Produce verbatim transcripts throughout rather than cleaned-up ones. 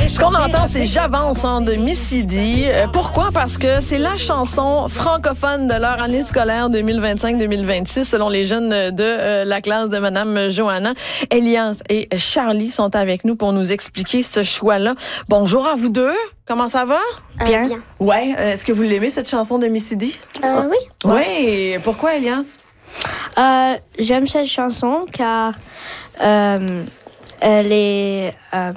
Ce qu'on entend, c'est J'avance en de Missy D. Euh, pourquoi? Parce que c'est la chanson francophone de leur année scolaire deux mille vingt-cinq deux mille vingt-six, selon les jeunes de euh, la classe de Madame Johanna. Elias et Charlie sont avec nous pour nous expliquer ce choix-là. Bonjour à vous deux. Comment ça va? Euh, bien. bien. Ouais. Euh, est-ce que vous l'aimez, cette chanson de Missy D? Euh, oui. Oui. Pourquoi, Elias? Euh, j'aime cette chanson car euh, elle est... Euh,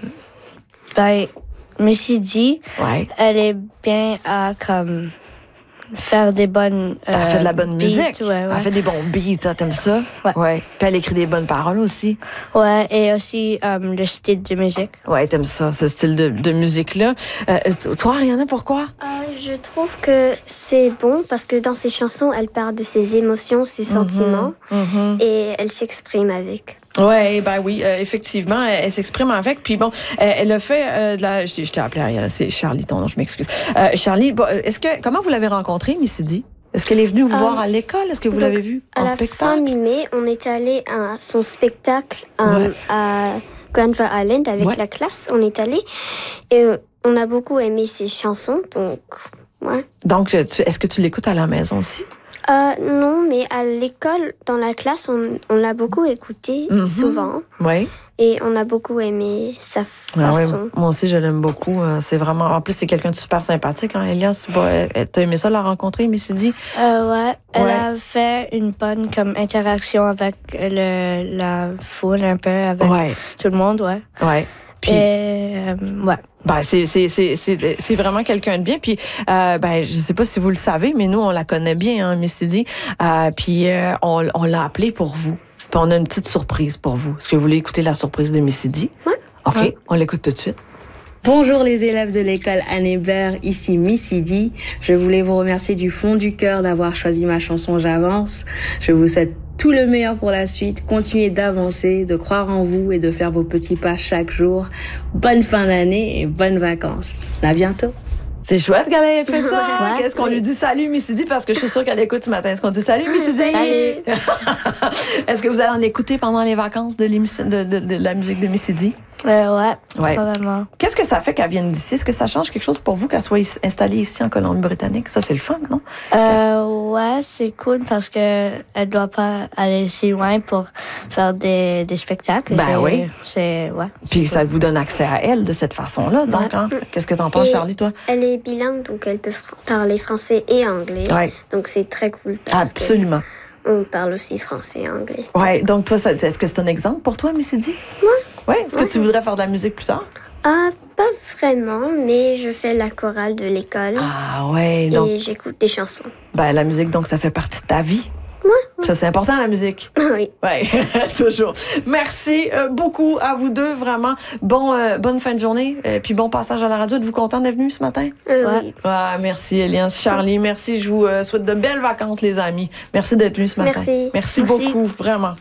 ben, Missy D, ouais. elle est bien à comme faire des bonnes euh, Elle fait de la bonne beats, musique. Ouais, ouais. Elle fait des bons beats, t'aimes ça? Ouais. ouais. Puis elle écrit des bonnes paroles aussi. Ouais, et aussi euh, le style de musique. Ouais, t'aimes ça, ce style de, de musique-là. Euh, toi, Ariana, pourquoi? Euh, je trouve que c'est bon parce que dans ses chansons, elle parle de ses émotions, ses sentiments mm-hmm. et elle s'exprime avec. Ouais, ben oui, euh, effectivement, elle, elle s'exprime avec. Puis bon, elle, elle a fait euh, de la. Je, je t'ai appelé Ariana, c'est Charlie ton nom, je m'excuse. Euh, Charlie, bon, est-ce que comment vous l'avez rencontrée, Missy D? Est-ce qu'elle est venue vous euh, voir à l'école? Est-ce que vous donc, l'avez vue en à spectacle? À la fin mi-mai, on est allé à son spectacle euh, ouais. à Granville Island avec ouais. la classe. On est allé et euh, on a beaucoup aimé ses chansons, donc ouais. Donc, tu, est-ce que tu l'écoutes à la maison aussi? Euh, non, mais à l'école, dans la classe, on, on l'a beaucoup écouté, mm-hmm. souvent. Oui. Et on a beaucoup aimé sa façon. Ah ouais, moi aussi, je l'aime beaucoup. C'est vraiment... En plus, c'est quelqu'un de super sympathique, hein, Elias. T'as aimé ça, la rencontrer, Missy D? Euh, ouais. Elle ouais. a fait une bonne comme, interaction avec le, la foule, un peu, avec ouais. tout le monde, ouais. Ouais. Puis... Et, euh, ouais. Ben, c'est, c'est, c'est, c'est, c'est vraiment quelqu'un de bien. Puis, euh, ben, je sais pas si vous le savez, mais nous, on la connaît bien, hein, Missy D. Euh, puis, euh, on, on l'a appelée pour vous. Puis, on a une petite surprise pour vous. Est-ce que vous voulez écouter la surprise de Missy D? Oui. OK, ouais. On l'écoute tout de suite. Bonjour les élèves de l'école Anne Hébert, ici Missy D. Je voulais vous remercier du fond du cœur d'avoir choisi ma chanson J'avance. Je vous souhaite tout le meilleur pour la suite. Continuez d'avancer, de croire en vous et de faire vos petits pas chaque jour. Bonne fin d'année et bonnes vacances. À bientôt. C'est chouette qu'elle ait fait ça. Hein? Qu'est-ce qu'on lui dit salut, Missy D? Parce que je suis sûre qu'elle écoute ce matin. Est-ce qu'on dit salut, Missy D? Salut. Est-ce que vous allez en écouter pendant les vacances de, de, de, de la musique de Missy D? Euh, ouais, ouais, probablement. Qu'est-ce que ça fait qu'elle vienne d'ici? Est-ce que ça change quelque chose pour vous qu'elle soit installée ici en Colombie-Britannique? Ça, c'est le fun, non? Euh, ouais, c'est cool parce que elle doit pas aller si loin pour faire des, des spectacles. Ben c'est, oui. C'est, ouais. Puis ça vous donne accès à elle de cette façon-là, donc. Ouais. Hein? Qu'est-ce que t'en penses, et Charlie, toi? Elle est bilingue, donc elle peut fr- parler français et anglais. Ouais. Donc c'est très cool. Parce Absolument. Que on parle aussi français et anglais. Ouais, donc toi, ça, est-ce que c'est un exemple pour toi, Missy D? Ouais. Ouais. Est-ce ouais. que tu voudrais faire de la musique plus tard? Ah, pas vraiment, mais je fais la chorale de l'école. Ah ouais, donc. Et j'écoute des chansons. Ben, la musique, donc, ça fait partie de ta vie. Ouais. ouais. Ça, c'est important, la musique. Oui. Oui, toujours. Merci euh, beaucoup à vous deux, vraiment. Bon, euh, bonne fin de journée, euh, puis bon passage à la radio. Êtes-vous content d'être venu ce matin? Euh, ouais. Oui. Ah, merci, Elias. Charlie, merci. Je vous euh, souhaite de belles vacances, les amis. Merci d'être venu ce matin. Merci. Merci, merci. beaucoup, vraiment.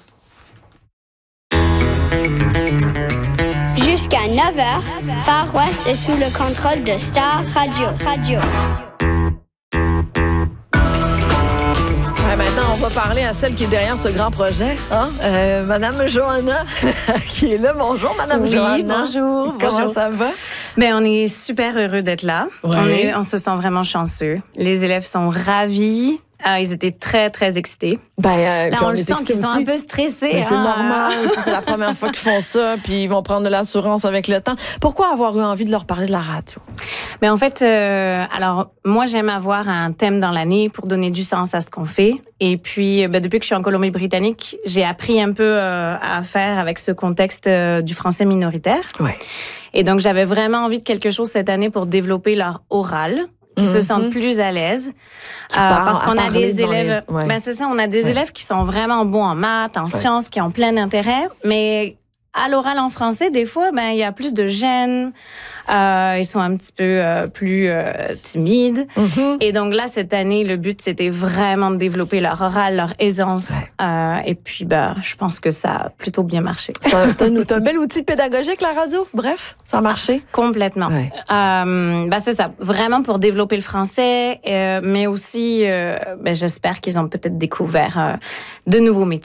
Jusqu'à neuf heures, Far West est sous le contrôle de Star Radio. Radio. Ouais, maintenant, on va parler à celle qui est derrière ce grand projet, hein? Euh, Madame Johanna, qui est là. Bonjour, Madame oui, Johanna. Bonjour. Comment bonjour. ça va? Ben, on est super heureux d'être là. Ouais. On, est, on se sent vraiment chanceux. Les élèves sont ravis. Ah, ils étaient très, très excités. Ben, euh, Là, on, on le sent qu'ils sont un peu stressés. Mais c'est hein? normal. Ça, c'est la première fois qu'ils font ça, puis ils vont prendre de l'assurance avec le temps. Pourquoi avoir eu envie de leur parler de la radio? Ben, en fait, euh, alors, moi, j'aime avoir un thème dans l'année pour donner du sens à ce qu'on fait. Et puis, ben, depuis que je suis en Colombie-Britannique, j'ai appris un peu euh, à faire avec ce contexte euh, du français minoritaire. Ouais. Et donc, j'avais vraiment envie de quelque chose cette année pour développer leur oral. Qui mm-hmm. se sentent plus à l'aise. Euh, parce qu'on a des élèves, les... ouais. ben c'est ça, on a des ouais. élèves qui sont vraiment bons en maths, en ouais. sciences, qui ont plein d'intérêt, mais à l'oral en français, des fois, ben il y a plus de gêne. Euh, ils sont un petit peu euh, plus euh, timides. Mm-hmm. Et donc là, cette année, le but, c'était vraiment de développer leur oral, leur aisance. Ouais. Euh, et puis, ben, je pense que ça a plutôt bien marché. C'est un, c'est un, c'est un bel outil pédagogique, la radio. Bref, ça a marché. Ah, complètement. Ouais. Euh, ben, c'est ça. Vraiment pour développer le français, euh, mais aussi, euh, ben, j'espère qu'ils ont peut-être découvert euh, de nouveaux métiers.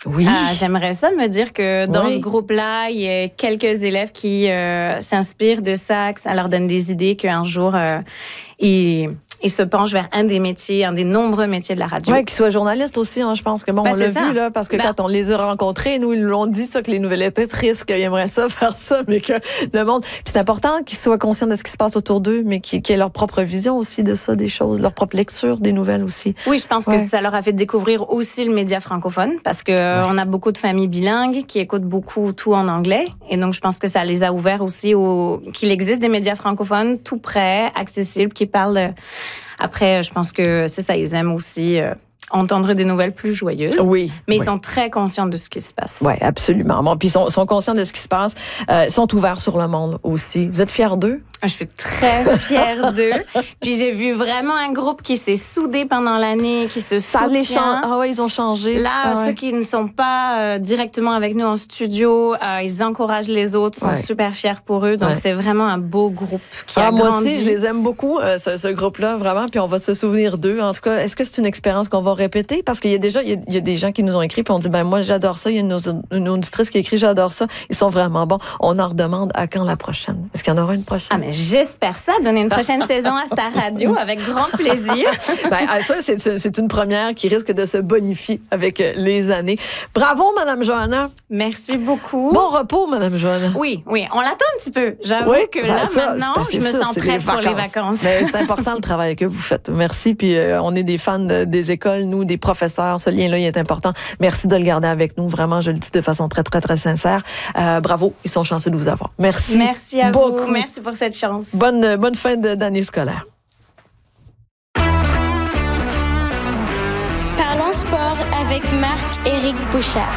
Oui. Euh, j'aimerais ça me dire que dans oui. ce groupe-là, il y a quelques élèves qui euh, s'inspirent de ça, que ça leur donne des idées, qu'un jour, euh, ils... Ils se penchent vers un des métiers, un des nombreux métiers de la radio. Oui, qu'ils soient journalistes aussi, hein, je pense que bon, ben, on l'a ça. vu, là, parce que ben, quand on les a rencontrés, nous, ils nous l'ont dit, ça, que les nouvelles éditrices, qu'ils aimeraient ça, faire ça, mais que le monde... Puis c'est important qu'ils soient conscients de ce qui se passe autour d'eux, mais qu'ils, qu'ils aient leur propre vision aussi de ça, des choses, leur propre lecture des nouvelles aussi. Oui, je pense ouais. que ça leur a fait découvrir aussi le média francophone, parce que ouais. on a beaucoup de familles bilingues qui écoutent beaucoup tout en anglais, et donc je pense que ça les a ouverts aussi au... qu'il existe des médias francophones tout près, accessibles, qui parlent... De... Après, je pense que c'est ça, ils aiment aussi euh, entendre des nouvelles plus joyeuses. Oui. Mais oui. ils sont très conscients de ce qui se passe. Oui, absolument. Bon, puis ils sont, sont conscients de ce qui se passe. Euh, ils sont ouverts sur le monde aussi. Vous êtes fiers d'eux? Je suis très fière d'eux. Puis j'ai vu vraiment un groupe qui s'est soudé pendant l'année, qui se Ça soutient. Les chan- ah ouais, ils ont changé. Là, ah ouais. ceux qui ne sont pas euh, directement avec nous en studio, euh, ils encouragent les autres, sont ouais. super fiers pour eux. Donc ouais. c'est vraiment un beau groupe qui ah, a moi grandi. Moi aussi, je les aime beaucoup, euh, ce, ce groupe-là, vraiment. Puis on va se souvenir d'eux. En tout cas, est-ce que c'est une expérience qu'on va répéter? Parce qu'il y a déjà, il y a, il y a des gens qui nous ont écrit, puis on dit, ben moi, j'adore ça. Il y a une, une auditrice qui a écrit, j'adore ça. Ils sont vraiment bons. On en redemande à quand la prochaine? Est-ce qu'il y en aura une prochaine? Ah, mais j'espère ça. Donner une prochaine saison à Star Radio avec grand plaisir. Ben, ça, c'est, c'est une première qui risque de se bonifier avec les années. Bravo, Madame Johanna. Merci beaucoup. Bon repos, Madame Johanna. Oui, oui. On l'attend un petit peu. J'avoue oui, que ben là, ça, maintenant, ben je me ça, sens prête pour les vacances. Mais c'est important le travail que vous faites. Merci. Puis euh, on est des fans de, des écoles, nous, des professeurs. Ce lien-là, il est important. Merci de le garder avec nous. Vraiment, je le dis de façon très, très, très sincère. Euh, bravo. Ils sont chanceux de vous avoir. Merci. Merci à beaucoup. vous. Merci pour cette chance. Bonne, bonne fin de, d'année scolaire. Parlons sport avec Marc-Éric Bouchard.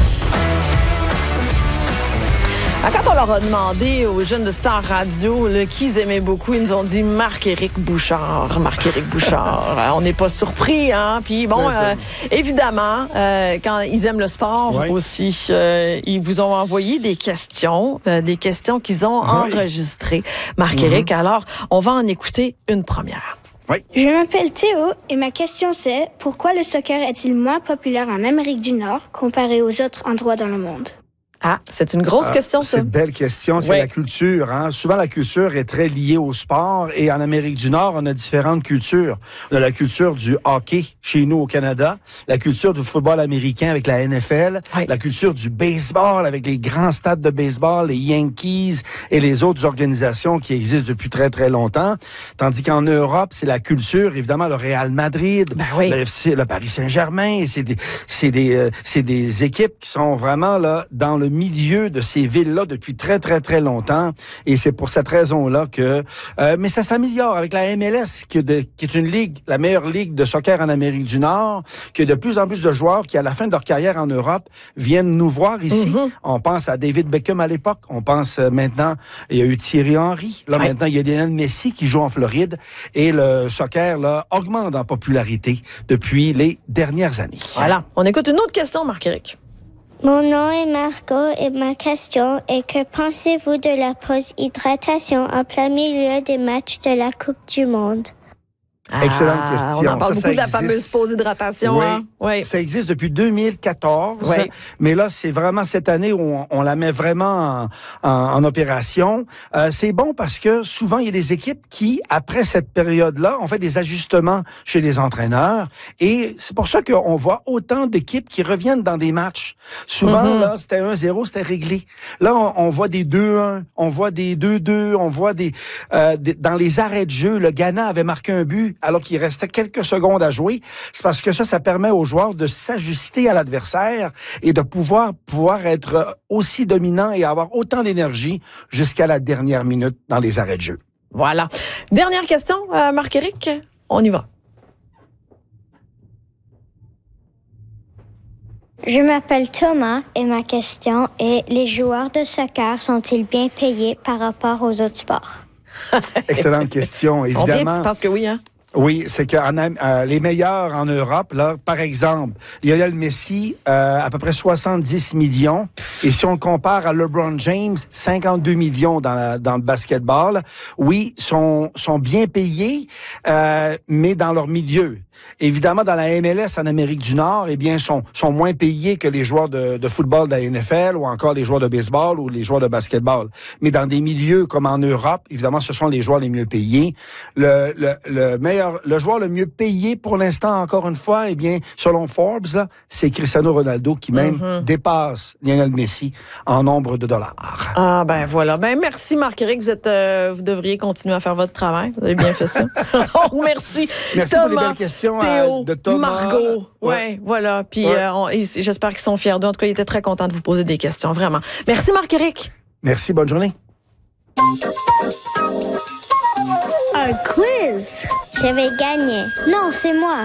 Alors, quand on leur a demandé aux jeunes de Star Radio là, qui ils aimaient beaucoup, ils nous ont dit Marc-Éric Bouchard. Marc-Éric Bouchard. On n'est pas surpris, hein? Puis bon, ouais, euh, évidemment, euh, quand ils aiment le sport ouais. aussi, euh, ils vous ont envoyé des questions, euh, des questions qu'ils ont ouais. enregistrées. Marc-Éric, mm-hmm. alors, on va en écouter une première. Oui. Je m'appelle Théo et ma question c'est pourquoi le soccer est-il moins populaire en Amérique du Nord comparé aux autres endroits dans le monde? Ah, c'est une grosse ah, question, ça. C'est une belle question. C'est oui. la culture. Hein? Souvent, la culture est très liée au sport. Et en Amérique du Nord, on a différentes cultures. On a la culture du hockey chez nous au Canada, la culture du football américain avec la N F L, oui. la culture du baseball avec les grands stades de baseball, les Yankees et les autres organisations qui existent depuis très, très longtemps. Tandis qu'en Europe, c'est la culture, évidemment, le Real Madrid, ben oui. le, F C, le Paris Saint-Germain. C'est des, c'est des, euh, c'est des équipes qui sont vraiment là dans le milieu de ces villes-là depuis très, très, très longtemps. Et c'est pour cette raison-là que... Euh, mais ça s'améliore avec la M L S, qui, de, qui est une ligue, la meilleure ligue de soccer en Amérique du Nord, que de plus en plus de joueurs qui, à la fin de leur carrière en Europe, viennent nous voir ici. Mm-hmm. On pense à David Beckham à l'époque. On pense euh, maintenant... Il y a eu Thierry Henry. Là, ouais. maintenant, il y a Lionel Messi qui joue en Floride. Et le soccer, là, augmente en popularité depuis les dernières années. Voilà. On écoute une autre question, Marc-Éric. Mon nom est Marco et ma question est que pensez-vous de la pause hydratation en plein milieu des matchs de la Coupe du Monde? Ah, excellente question. On en parle ça, beaucoup ça de la existe. fameuse pause hydratation. Oui, hein? oui, ça existe depuis deux mille quatorze. Oui. Mais là, c'est vraiment cette année où on, on la met vraiment en, en, en opération. Euh, c'est bon parce que souvent, il y a des équipes qui, après cette période-là, ont fait des ajustements chez les entraîneurs. Et c'est pour ça qu'on voit autant d'équipes qui reviennent dans des matchs. Souvent, mm-hmm. là, c'était un zéro, c'était réglé. Là, on, on voit des deux un, on voit des deux deux, on voit des, euh, des... Dans les arrêts de jeu, le Ghana avait marqué un but alors qu'il restait quelques secondes à jouer. C'est parce que ça, ça permet aux joueurs de s'ajuster à l'adversaire et de pouvoir, pouvoir être aussi dominant et avoir autant d'énergie jusqu'à la dernière minute dans les arrêts de jeu. Voilà. Dernière question, euh, Marc-Éric. On y va. Je m'appelle Thomas et ma question est les joueurs de soccer sont-ils bien payés par rapport aux autres sports? Excellente question, évidemment. Je pense que oui, hein? Oui, c'est que en, euh, les meilleurs en Europe, là, par exemple, Lionel Messi, euh, à peu près soixante-dix millions. Et si on le compare à LeBron James, cinquante-deux millions dans, la, dans le basketball, oui, sont, sont bien payés, euh, mais dans leur milieu. Évidemment, dans la M L S en Amérique du Nord, eh bien, sont, sont moins payés que les joueurs de, de football de la N F L ou encore les joueurs de baseball ou les joueurs de basketball. Mais dans des milieux comme en Europe, évidemment, ce sont les joueurs les mieux payés. Le, le, le meilleur, le joueur le mieux payé pour l'instant, encore une fois, eh bien, selon Forbes, là, c'est Cristiano Ronaldo qui même mm-hmm. dépasse Lionel Messi en nombre de dollars. Ah, ben voilà. Ben merci, Marc-Éric. Vous êtes, euh, vous devriez continuer à faire votre travail. Vous avez bien fait ça. Merci. Merci Thomas, pour les belles questions. Théo, de Thomas. Margot. Ouais, ouais voilà. Puis ouais. euh, on, j'espère qu'ils sont fiers d'eux. En tout cas, ils étaient très contents de vous poser des questions, vraiment. Merci, Marc-Éric. Merci, bonne journée. Un quiz. Je vais gagner. Non, c'est moi.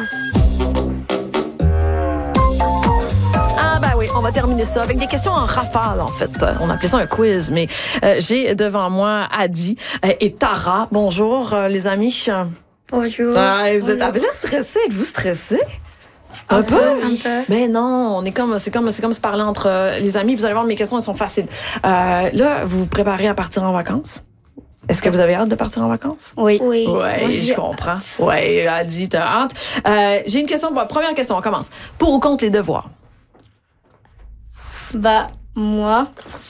Ah ben oui, on va terminer ça avec des questions en rafale, en fait. On appelait ça un quiz, mais euh, j'ai devant moi Adi euh, et Tara. Bonjour, euh, les amis. Bonjour. Ah, vous êtes Bonjour. avez l'air stressé. Êtes-vous stressé? Un, un peu? Un peu. Mais non, on est comme, c'est comme, c'est comme se parler entre euh, les amis. Vous allez voir, mes questions, elles sont faciles. Euh, là, vous vous préparez à partir en vacances? Est-ce que vous avez hâte de partir en vacances? Oui. Oui, ouais, je comprends. Oui, Adi, t'as hâte. Euh, j'ai une question. Bon, première question, on commence. Pour ou contre les devoirs? Bah, moi,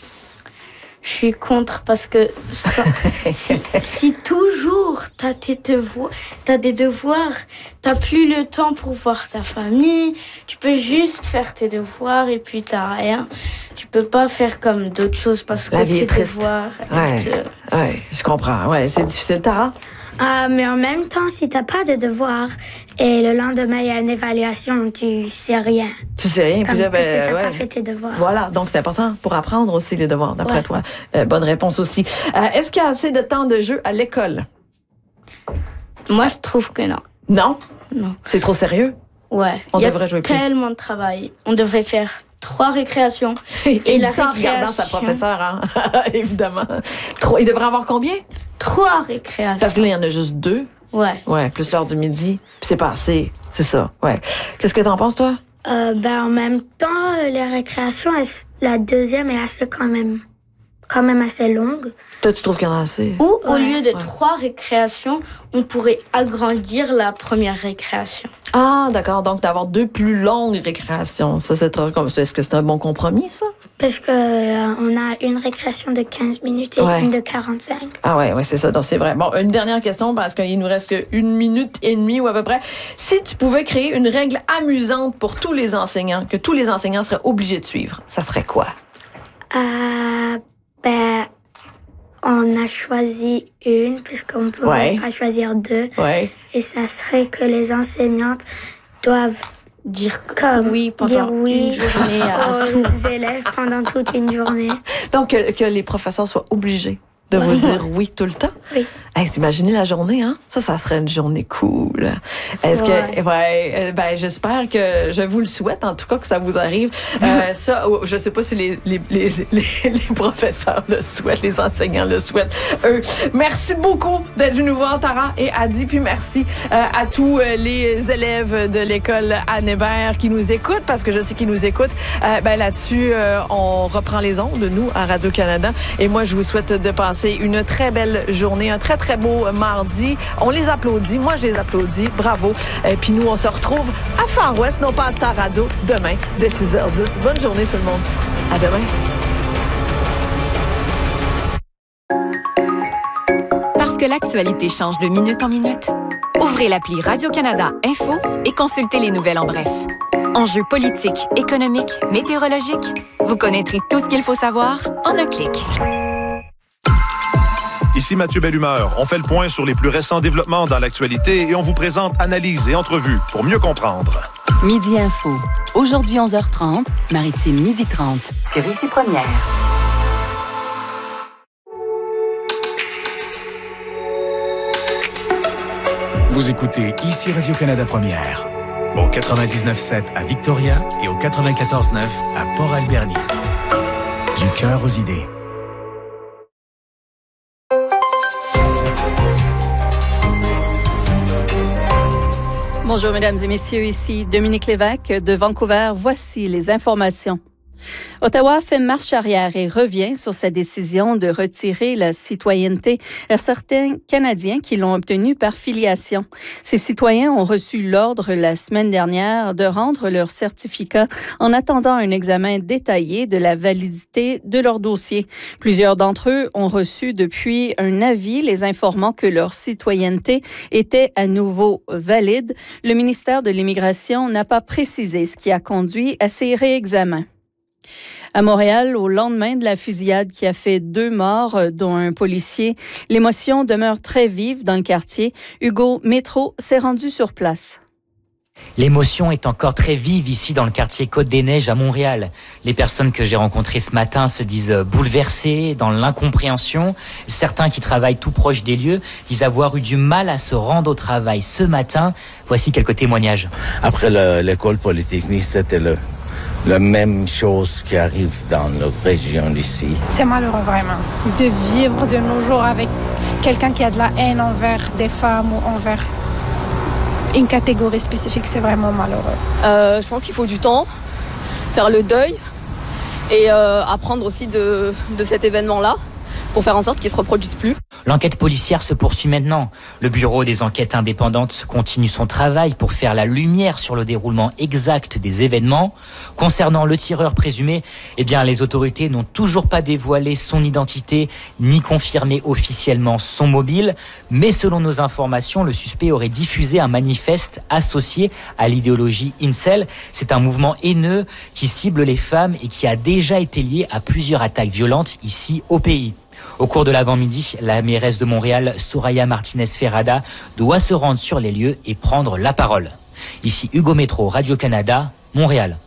je suis contre parce que ça, si, si toujours t'as tes devoirs, t'as des devoirs, t'as plus le temps pour voir ta famille, tu peux juste faire tes devoirs et puis t'as rien. Tu peux pas faire comme d'autres choses parce que La vie tes est triste. devoirs... Ouais, te... ouais, je comprends. Ouais, c'est difficile. Tara? Euh, mais en même temps, si t'as pas de devoir et le lendemain il y a une évaluation, tu sais rien. Tu sais rien. Comme, Puis là, parce ben, que t'as ouais. pas fait tes devoirs. Voilà, donc c'est important pour apprendre aussi les devoirs, d'après Ouais. toi. Euh, bonne réponse aussi. Euh, est-ce qu'il y a assez de temps de jeu à l'école? Moi, je trouve que non. Non? Non. C'est trop sérieux? Ouais. On Il y a devrait jouer plus. tellement de travail. On devrait faire trois récréations. Et, Et il la dit ça en regardant sa récréation. professeure, hein? Évidemment. Trop. Il devrait avoir combien? Trois récréations. Parce que là, il y en a juste deux. Ouais. Ouais, plus l'heure du midi. Puis c'est pas assez. C'est ça, ouais. Qu'est-ce que t'en penses, toi? Euh, ben, en même temps, euh, les récréations, elles- la deuxième est assez quand même, quand même assez longue. Toi, tu trouves qu'il y en a assez? Ou au Ouais. lieu de Ouais. trois récréations, on pourrait agrandir la première récréation. Ah, d'accord. Donc, d'avoir deux plus longues récréations. Ça, c'est trop comme. Est-ce que c'est un bon compromis, ça? Parce que euh, on a une récréation de quinze minutes et Ouais. une de quarante-cinq. Ah ouais, ouais, c'est ça. Donc c'est vrai. Bon, une dernière question parce qu'il nous reste une minute et demie ou à peu près. Si tu pouvais créer une règle amusante pour tous les enseignants, que tous les enseignants seraient obligés de suivre, ça serait quoi? Euh, ben, on a choisi une, parce qu'on peut Ouais. pas choisir deux. Ouais. Et ça serait que les enseignantes doivent Dire comme oui pendant dire oui une journée à aux tout. élèves pendant toute une journée. Donc que, que les professeurs soient obligés de vous dire oui tout le temps. Oui. Hey, imaginez la journée, hein? Ça, ça serait une journée cool. Est-ce que, ouais, euh, ben, j'espère que je vous le souhaite, en tout cas, que ça vous arrive. Euh, ça, oh, je sais pas si les, les, les, les, les professeurs le souhaitent, les enseignants le souhaitent. Eux. Merci beaucoup d'être venu nous voir, Tara et Adi. Puis merci euh, à tous euh, les élèves de l'école Anne Hébert qui nous écoutent, parce que je sais qu'ils nous écoutent. Euh, ben, là-dessus, euh, on reprend les ondes, nous, à Radio-Canada. Et moi, je vous souhaite de passer une très belle journée, un très, très beau mardi. On les applaudit. Moi, je les applaudis. Bravo. Et puis nous, on se retrouve à Far West, non pas à Star Radio, demain, dès six heures dix. Bonne journée, tout le monde. À demain. Parce que l'actualité change de minute en minute, ouvrez l'appli Radio-Canada Info et consultez les nouvelles en bref. Enjeux politiques, économiques, météorologiques, vous connaîtrez tout ce qu'il faut savoir en un clic. Ici Mathieu Bellumeur. On fait le point sur les plus récents développements dans l'actualité et on vous présente analyses et entrevues pour mieux comprendre. Midi Info. Aujourd'hui onze heures trente, Maritime midi trente. Sur Ici Première. Vous écoutez Ici Radio-Canada Première. Au quatre-vingt-dix-neuf sept à Victoria et au quatre-vingt-quatorze neuf à Port-Alberni. Du cœur aux idées. Bonjour, mesdames et messieurs, ici Dominique Lévesque de Vancouver. Voici les informations. Ottawa fait marche arrière et revient sur sa décision de retirer la citoyenneté à certains Canadiens qui l'ont obtenue par filiation. Ces citoyens ont reçu l'ordre la semaine dernière de rendre leur certificat en attendant un examen détaillé de la validité de leur dossier. Plusieurs d'entre eux ont reçu depuis un avis les informant que leur citoyenneté était à nouveau valide. Le ministère de l'Immigration n'a pas précisé ce qui a conduit à ces réexamens. À Montréal, au lendemain de la fusillade qui a fait deux morts, dont un policier, l'émotion demeure très vive dans le quartier. Hugo Métro s'est rendu sur place. L'émotion est encore très vive ici dans le quartier Côte-des-Neiges à Montréal. Les personnes que j'ai rencontrées ce matin se disent bouleversées, dans l'incompréhension. Certains qui travaillent tout proche des lieux disent avoir eu du mal à se rendre au travail ce matin. Voici quelques témoignages. Après le, l'école polytechnique, c'était le... la même chose qui arrive dans notre région ici. C'est malheureux vraiment de vivre de nos jours avec quelqu'un qui a de la haine envers des femmes ou envers une catégorie spécifique. C'est vraiment malheureux. Euh, je pense qu'il faut du temps, faire le deuil et euh, apprendre aussi de, de cet événement-là pour faire en sorte qu'il ne se reproduise plus. L'enquête policière se poursuit maintenant. Le Bureau des enquêtes indépendantes continue son travail pour faire la lumière sur le déroulement exact des événements. Concernant le tireur présumé, eh bien, les autorités n'ont toujours pas dévoilé son identité ni confirmé officiellement son mobile. Mais selon nos informations, le suspect aurait diffusé un manifeste associé à l'idéologie incel. C'est un mouvement haineux qui cible les femmes et qui a déjà été lié à plusieurs attaques violentes ici au pays. Au cours de l'avant-midi, la mairesse de Montréal, Soraya Martinez-Ferrada, doit se rendre sur les lieux et prendre la parole. Ici Hugo Métro, Radio-Canada, Montréal.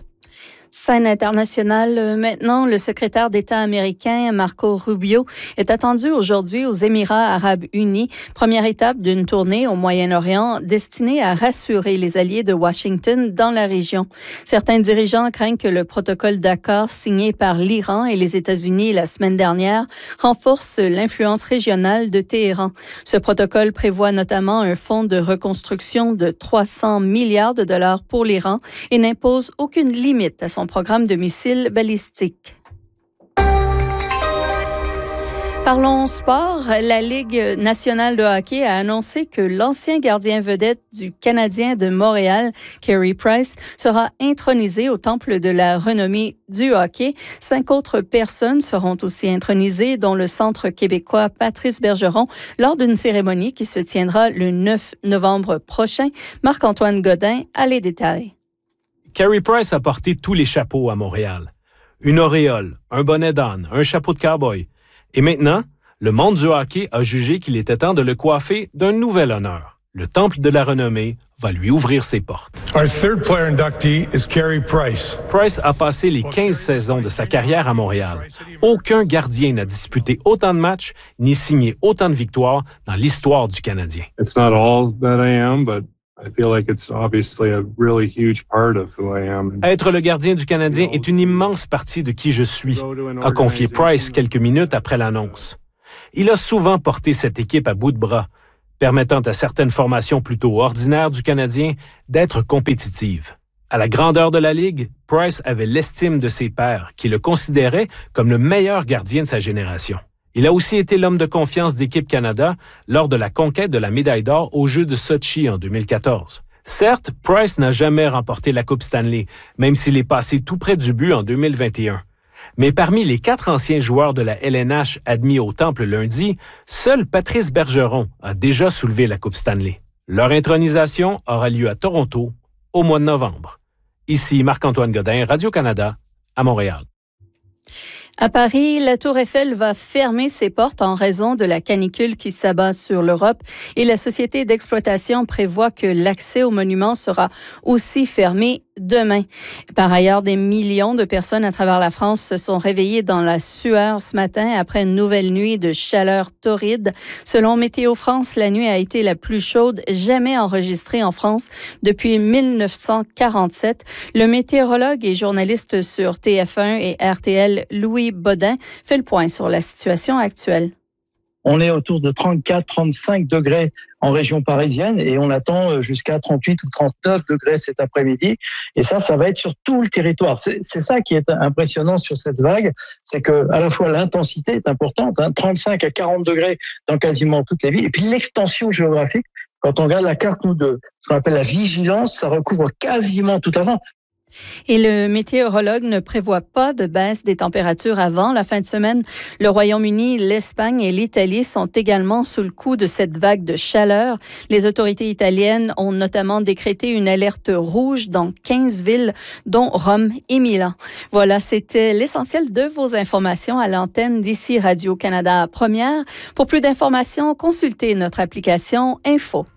Scène internationale, maintenant, le secrétaire d'État américain Marco Rubio est attendu aujourd'hui aux Émirats arabes unis, première étape d'une tournée au Moyen-Orient destinée à rassurer les alliés de Washington dans la région. Certains dirigeants craignent que le protocole d'accord signé par l'Iran et les États-Unis la semaine dernière renforce l'influence régionale de Téhéran. Ce protocole prévoit notamment un fonds de reconstruction de trois cents milliards de dollars pour l'Iran et n'impose aucune limite à son programme de missiles balistiques. Parlons sport. La Ligue nationale de hockey a annoncé que l'ancien gardien vedette du Canadien de Montréal, Carey Price, sera intronisé au temple de la renommée du hockey. Cinq autres personnes seront aussi intronisées, dont le centre québécois Patrice Bergeron, lors d'une cérémonie qui se tiendra le neuf novembre prochain. Marc-Antoine Godin a les détails. Carey Price a porté tous les chapeaux à Montréal. Une auréole, un bonnet d'âne, un chapeau de cow-boy. Et maintenant, le monde du hockey a jugé qu'il était temps de le coiffer d'un nouvel honneur. Le temple de la renommée va lui ouvrir ses portes. Our third player inductee is Carey Price. Price a passé les quinze saisons de sa carrière à Montréal. Aucun gardien n'a disputé autant de matchs ni signé autant de victoires dans l'histoire du Canadien. It's not all that I am, but I feel like it's obviously a really huge part of who I am. Être le gardien du Canadien est une immense partie de qui je suis, a confié Price quelques minutes après l'annonce. Il a souvent porté cette équipe à bout de bras, permettant à certaines formations plutôt ordinaires du Canadien d'être compétitives. À la grandeur de la Ligue, Price avait l'estime de ses pairs, qui le considéraient comme le meilleur gardien de sa génération. Il a aussi été l'homme de confiance d'Équipe Canada lors de la conquête de la médaille d'or aux Jeux de Sochi en deux mille quatorze. Certes, Price n'a jamais remporté la Coupe Stanley, même s'il est passé tout près du but en deux mille vingt et un. Mais parmi les quatre anciens joueurs de la L N H admis au Temple lundi, seul Patrice Bergeron a déjà soulevé la Coupe Stanley. Leur intronisation aura lieu à Toronto au mois de novembre. Ici Marc-Antoine Godin, Radio-Canada, à Montréal. À Paris, la Tour Eiffel va fermer ses portes en raison de la canicule qui s'abat sur l'Europe et la société d'exploitation prévoit que l'accès au monument sera aussi fermé demain. Par ailleurs, des millions de personnes à travers la France se sont réveillées dans la sueur ce matin après une nouvelle nuit de chaleur torride. Selon Météo France, la nuit a été la plus chaude jamais enregistrée en France depuis mille neuf cent quarante-sept. Le météorologue et journaliste sur T F un et R T L, Louis Bodin, fait le point sur la situation actuelle. On est autour de trente-quatre, trente-cinq degrés en région parisienne et on attend jusqu'à trente-huit ou trente-neuf degrés cet après-midi. Et ça, ça va être sur tout le territoire. C'est, c'est ça qui est impressionnant sur cette vague, c'est que à la fois l'intensité est importante, hein, trente-cinq à quarante degrés dans quasiment toutes les villes, et puis l'extension géographique. Quand on regarde la carte nous, de ce qu'on appelle la vigilance, ça recouvre quasiment toute la France. Et le météorologue ne prévoit pas de baisse des températures avant la fin de semaine. Le Royaume-Uni, l'Espagne et l'Italie sont également sous le coup de cette vague de chaleur. Les autorités italiennes ont notamment décrété une alerte rouge dans quinze villes, dont Rome et Milan. Voilà, c'était l'essentiel de vos informations à l'antenne d'Ici Radio-Canada Première. Pour plus d'informations, consultez notre application Info.